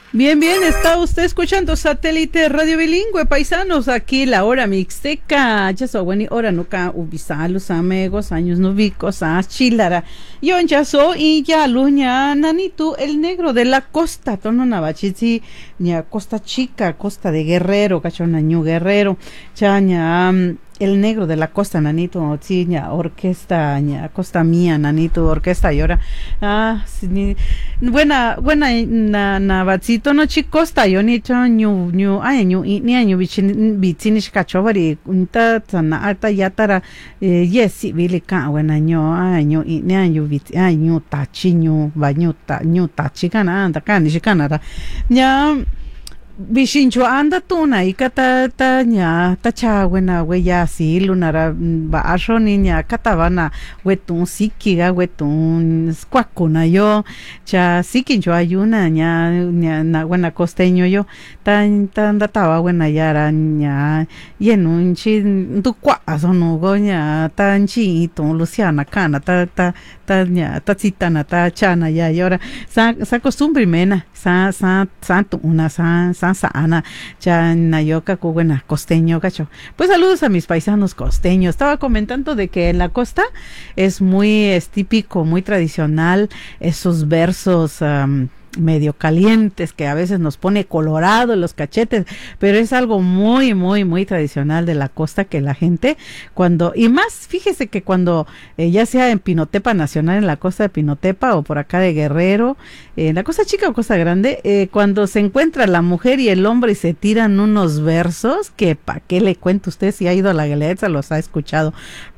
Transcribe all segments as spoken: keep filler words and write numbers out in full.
Bien, bien, está usted escuchando Satélite Radio Bilingüe, paisanos, aquí la hora mixteca, ya so bueno, hora nuca ubisa los amigos, años novicos, a chilara, yo ya so y ya luña nanitu, el negro de la costa, tono navachizi, ña costa chica, costa de Guerrero, cachona ñu Guerrero, chaña, um, el negro de la costa, nanito, sí, ña, orquesta, ña, costa mía, nanito, orquesta, y ahora, ah, sí, ni, buena, buena, na, na, batzito, no, chi, costa, yo, ni, cho, ñu, ñu, ay, ñu, ni, año, bichin, bichinish, cachovari, unta, tana, alta, yatara, eh, yes, sí, vili, ka, buena, ño, ay, ñu, ni, año, bit, ay, ñu, tachi, ñu, ba, ñu, ta, ñu, tachi, kana, anda, ka, ni, shikanara, ña, Bishincho anda tuna y kata ta nya ta cha wena we ya si lunara ba asho ni nya kata bana wetun sikiga wetun squakuna yo cha sikincho ayuna nya nya na wena costeño yo tan tan databa wena yara nya yenun chi tu kwa asono go nya tan chi to Luciana kana ta ta ta nya ta citana ta chana ya y ahora sa sa costumbre mena sa sa santo una sa sa sana ya nayoka buena costeño gacho. Pues saludos a mis paisanos costeños. Estaba comentando de que en la costa es muy es típico, muy tradicional esos versos um, medio calientes que a veces nos pone colorado los cachetes, pero es algo muy muy muy tradicional de la costa que la gente cuando, y más fíjese que cuando eh, ya sea en Pinotepa Nacional, en la costa de Pinotepa o por acá de Guerrero, eh, en la costa chica o costa grande, eh, cuando se encuentra la mujer y el hombre y se tiran unos versos que pa' qué le cuento usted si ha ido a la Guelaguetza, los ha escuchado,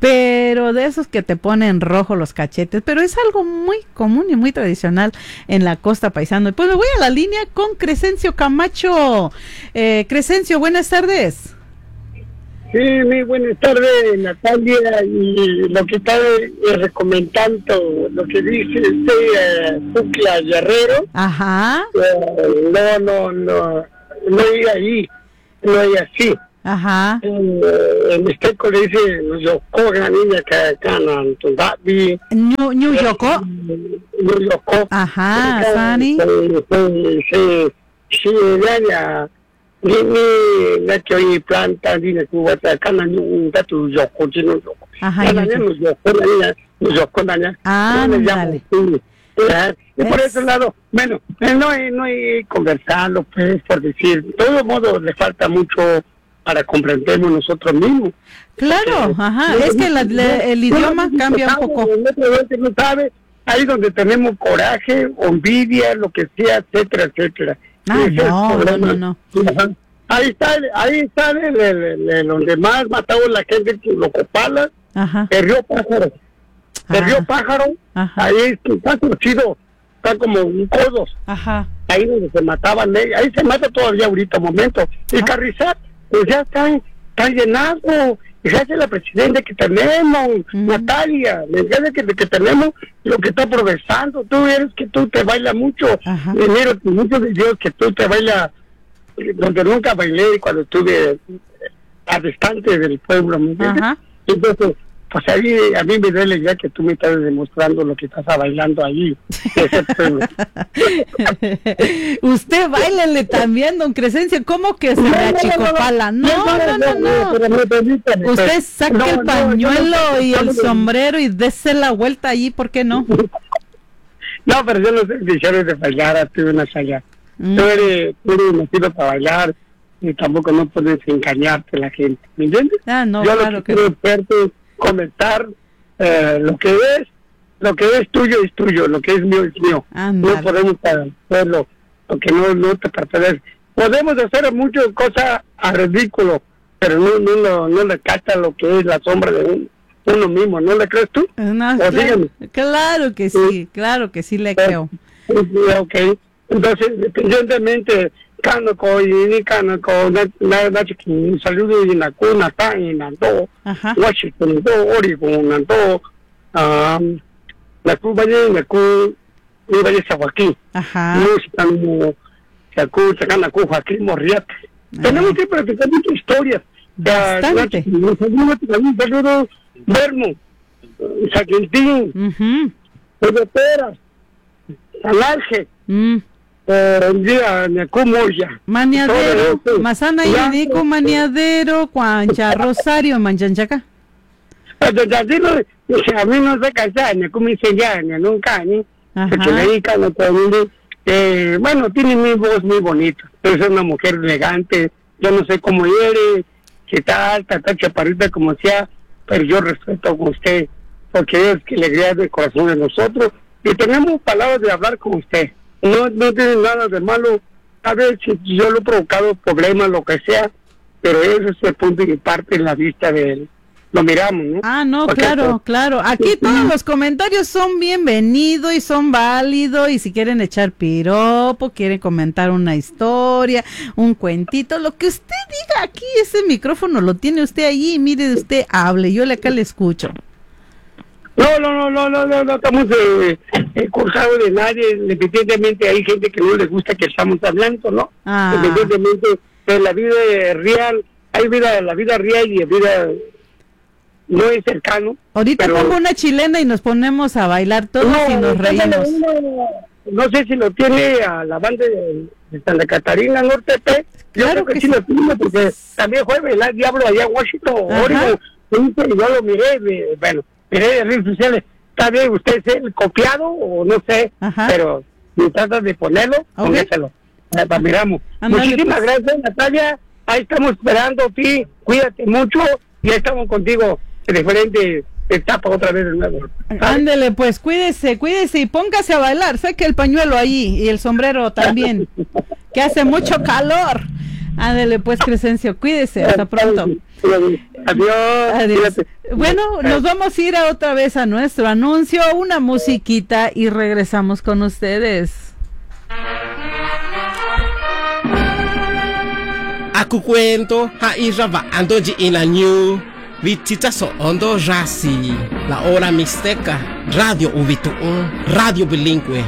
pero de esos que te ponen rojo los cachetes, pero es algo muy común y muy tradicional en la costa paisano. Y pues me voy a la línea con Crescencio Camacho. Eh, Crescencio, buenas tardes. Sí, muy buenas tardes, Natalia, y lo que está eh, recomendando, lo que dice usted, eh, Pucla Guerrero. Ajá. Eh, no, no, no, no es ahí, no es así. Ajá. Eh, en este colegio, yo cojo la niña que ganan, tu Davi. New, New York. New York. Ajá, Sani. Sí, sí, sí, ya, ni ni la que hoy planta, ni la que va a ganar un gato yoko, chino yoko. Ajá. La niña nos yoko, la niña nos yoko, la niña. Ah, dale. Y por ese lado, bueno, no hay, no hay conversarlo, pues, por decir, de todos modos le falta mucho para comprendernos nosotros mismos. Claro, porque, ajá, es que la, la, el idioma no, cambia un poco. No sabe, ahí donde tenemos coraje, envidia, lo que sea, etcétera, etcétera. Ah, no, no, no, no. Ahí está, ahí está el, el, el, el, donde más matamos la gente, lo Copala, el río Pájaro. El río Pájaro, ajá, ahí está conocido, está como un codos. Ajá. Ahí donde se mataban, ahí se mata todavía ahorita, un momento. Y ah. Carrizal, pues ya están, están llenados, ya es la presidenta que tenemos, mm. Natalia, ya que, que tenemos lo que está progresando, tú eres que tú te bailas mucho, dinero, muchos videos que tú te bailas, donde nunca bailé cuando estuve a distante del pueblo, ¿me entiendes? Entonces, pues ahí a mí me duele ya que tú me estás demostrando lo que estás bailando ahí. Usted bailele también, don Crescencio, ¿cómo que se me achicopala? No, no, no, no, no. Usted saque no, el pañuelo no, no, y el sombrero y dése la vuelta allí, ¿por qué no? No, pero yo no sé si eres de bailar a ti una allá. Mm. Tú eres, tú eres nacido para bailar y tampoco no puedes engañarte a la gente, ¿me entiendes? Ah, no, yo claro lo que, que no. Quiero comentar eh, lo que es, lo que es tuyo es tuyo, lo que es mío es mío. Andale. No podemos hacerlo, lo que no, no te pertenece. Podemos hacer muchas cosas a ridículo, pero no, no, no, no le cacha lo que es la sombra de uno, uno mismo, ¿no le crees tú? No, claro, claro que sí, sí, claro que sí le creo. Sí, ok, entonces, independientemente, Cano ko ini cano ko na na na chikin saludo y na ko na ta y na do Washington do Oregon na do um la ko vaya na ko ni vaya sa aquí no están sa ko sa kana ko aquí Morriat tenemos que practicar muchas historias bastante saludo Vermo Saquintín Peras Alarge día ne kumoya. Maniadero, masana y nico maniadero, cuancha Rosario, manchanchaca. A mí no se casa, ne kumise ya, ne nunca, ni. Se dedica a eh, bueno, tiene mi voz muy bonita, pero es una mujer elegante, yo no sé cómo eres, qué tal, está chaparrita como sea, pero yo respeto con usted, porque es que le agrada el corazón de nosotros, y tenemos palabras de hablar con usted, no, no tiene nada de malo, a ver si yo lo he provocado problemas, lo que sea, pero ese es el punto y parte en la vista de él. Lo miramos, ¿no? Ah, no, porque claro, pues, claro. Aquí sí, todos sí. Los comentarios son bienvenidos y son válidos. Y si quieren echar piropo, quieren comentar una historia, un cuentito, lo que usted diga aquí, ese micrófono lo tiene usted allí. Mire, usted hable, yo le acá le escucho. No, no, no, no, no, no, no estamos eh, eh, cursados de nadie. Evidentemente hay gente que no les gusta que estamos hablando, ¿no? Ah. Evidentemente en la vida real, hay vida, la vida real y la vida... no es cercano. Ahorita pero... pongo una chilena y nos ponemos a bailar todos no, y nos reímos. No, no sé si lo tiene a la banda de, de Santa Catarina Norte P. Yo claro creo que, que sí lo tiene porque también fue el diablo allá en Washington, Oregon. Y yo lo miré, me, bueno, miré de redes sociales. Está bien, usted es el copiado o no sé, ajá. Pero si trata de ponerlo, okay. Póngaselo. La miramos. Andale, muchísimas pues. Gracias, Natalia. Ahí estamos esperando a ti. Cuídate mucho y ahí estamos contigo. Diferente etapa otra vez de nuevo. Ándele, pues cuídese, cuídese y póngase a bailar. Saque el pañuelo ahí y el sombrero también, que hace mucho calor. Ándele, pues, Crescencio, cuídese. Hasta pronto. Adiós. Adiós. Bueno, nos vamos a ir a otra vez a nuestro anuncio, una musiquita y regresamos con ustedes. Aku cuento ha iraba ando in la new Vititaso Ondo Rasi, la hora mixteca, radio Ubituun, radio bilingüe.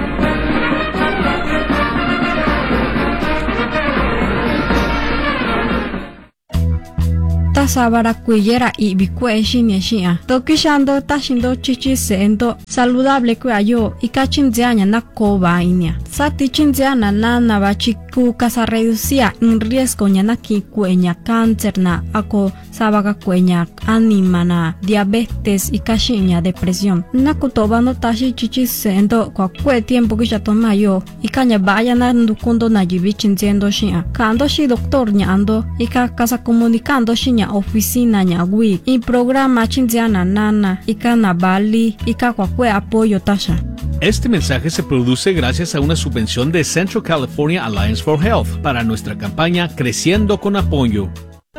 Tasabara kuyera y bikue shinya shia. Tokishando tashindo chichi seendo saludable kuayo y kachinzianya na koba inia. Sati chinziana na na bachiku casa reducía en riesgo ñana ki kuenya cáncer na ako sabaga kuenya anima na diabetes y kashinya depresión. Na kutoba no tashi chichi seendo kwa kue tiempo que ya toma yo y kanya vaya na ndukundo na jibi chinziendo shia. Kando shi doctor nya ando y ka casa comunicando shinya oficina nya wi y programa chinziana nana y kana bali y ka kwa kue apoyo tasha. Este mensaje se produce gracias a una subvención de Central California Alliance for Health para nuestra campaña Creciendo con Apoyo.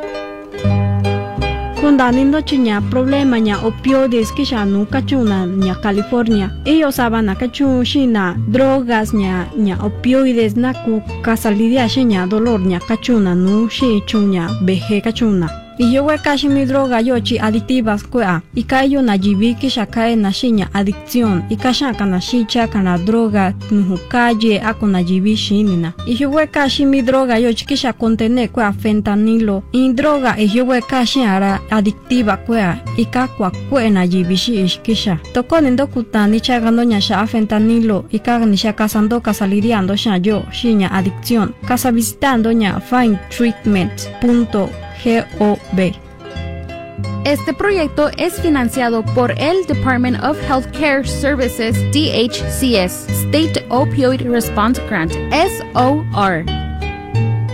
Kundanindo chiña problema ña opioides que ya nunca chuna ña California. Ellos saben que chuna drogas ña ña opioides na ku casalidia ña dolor ña cachuna nu shi chuña beje cachuna. Y yo voy a casi mi droga yo chi adictivas kuea y cayo na jibi que ya cae na shiña adicción y kasha kana shicha kana droga nuhu calle a con na jibi shinina y yo voy a casi mi droga yo chi que ya contene kuea fentanilo y droga y yo voy a casi ara adictiva kuea y ka kwa kue na jibi shi ishkisha toko nendo kutani chagando nya sha fentanilo y ka ni sha casando casalidiando sha yo shiña adicción casa visitando nya find treatment punto gov. Este proyecto es financiado por el Department of Healthcare Services, D H C S, State Opioid Response Grant, S O R.